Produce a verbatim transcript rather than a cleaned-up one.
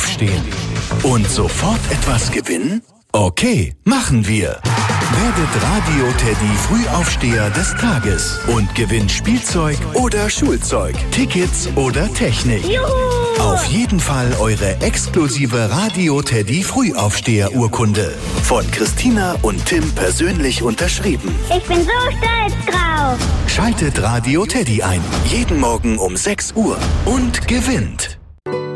aufstehen und sofort etwas gewinnen? Okay, machen wir. Werdet Radio Teddy Frühaufsteher des Tages und gewinnt Spielzeug oder Schulzeug, Tickets oder Technik. Juhu! Auf jeden Fall eure exklusive Radio Teddy Frühaufsteher Urkunde. Von Christina und Tim persönlich unterschrieben. Ich bin so stolz drauf. Schaltet Radio Teddy ein. Jeden Morgen um sechs Uhr und gewinnt.